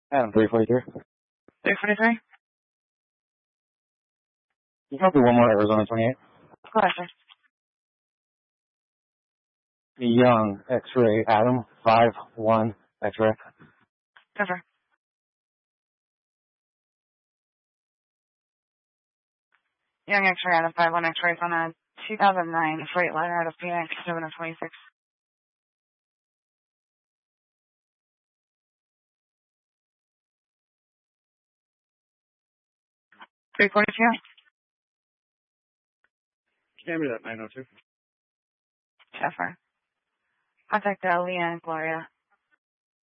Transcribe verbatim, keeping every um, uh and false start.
Adam, three forty-three. three forty-three? You can do one more Arizona twenty-eight. Go ahead, sir. Young, X-ray, Adam, five one, X-ray. Cover. Young X-ray out of five one X-rays on a two thousand nine Freightliner out of Phoenix, seven of twenty-six. three forty-two? Camera that nine oh two. Cover. Contact uh, Leah and Gloria.